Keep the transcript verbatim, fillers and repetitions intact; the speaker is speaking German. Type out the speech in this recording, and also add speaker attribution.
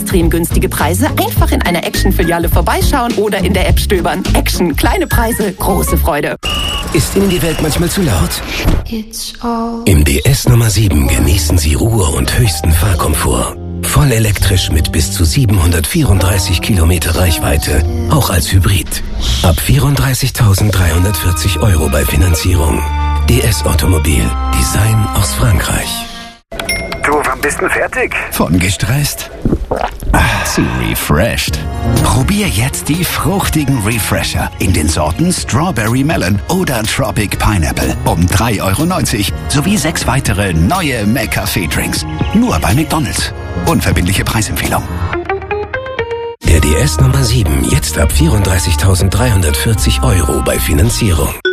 Speaker 1: extrem günstige Preise, einfach in einer Action-Filiale vorbeischauen oder in der App stöbern. Action, kleine Preise, große Freude.
Speaker 2: Ist Ihnen die Welt manchmal zu laut? Im D S Nummer sieben genießen Sie Ruhe und höchsten Fahrkomfort. Voll elektrisch mit bis zu siebenhundertvierunddreißig Kilometer Reichweite, auch als Hybrid. Ab vierunddreißigtausenddreihundertvierzig Euro bei Finanzierung. D S Automobil. Design aus Frankreich.
Speaker 3: Du, wann bist du fertig?
Speaker 4: Von gestresst zu refreshed. Probier jetzt die fruchtigen Refresher in den Sorten Strawberry Melon oder Tropic Pineapple um drei Euro neunzig sowie sechs weitere neue McCafé-Drinks. Nur bei McDonald's. Unverbindliche Preisempfehlung.
Speaker 2: Der D S Nummer sieben jetzt ab vierunddreißigtausenddreihundertvierzig Euro bei Finanzierung.